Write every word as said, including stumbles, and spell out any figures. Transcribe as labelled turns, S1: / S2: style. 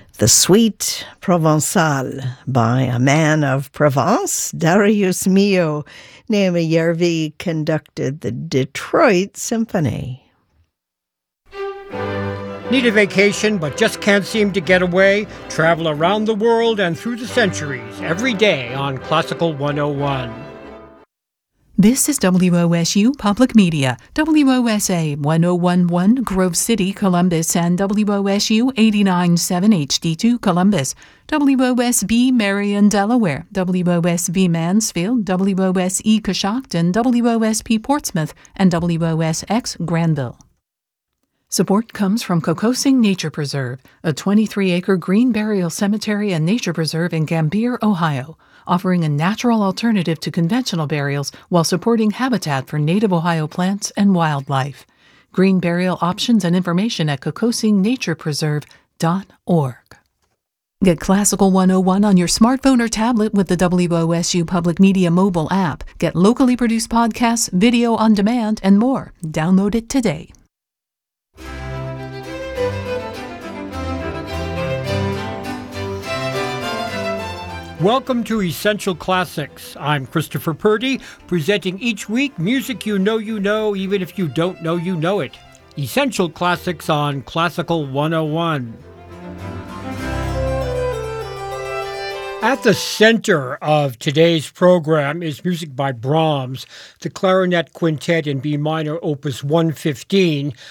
S1: The Suite Provençale by a man of Provence, Darius Milhaud. Naomi Järvi conducted the Detroit Symphony.
S2: Need a vacation but just can't seem to get away? Travel around the world and through the centuries every day on Classical one oh one.
S3: This is W O S U Public Media, W O S A one oh one point one Grove City, Columbus, and W O S U eighty-nine point seven H D two Columbus, W O S B Marion, Delaware, W O S B Mansfield, W O S E Coshocton, W O S P Portsmouth, and W O S X Granville. Support comes from Kokosing Nature Preserve, a twenty-three acre green burial cemetery and nature preserve in Gambier, Ohio, offering a natural alternative to conventional burials while supporting habitat for native Ohio plants and wildlife. Green burial options and information at kokosing nature preserve dot org. Get Classical one oh one on your smartphone or tablet with the W O S U Public Media mobile app. Get locally produced podcasts, video on demand, and more. Download it today.
S2: Welcome to Essential Classics. I'm Christopher Purdy, presenting each week music you know you know, even if you don't know you know it. Essential Classics on Classical one oh one. At the center of today's program is music by Brahms, the Clarinet Quintet in B minor, Opus one fifteen,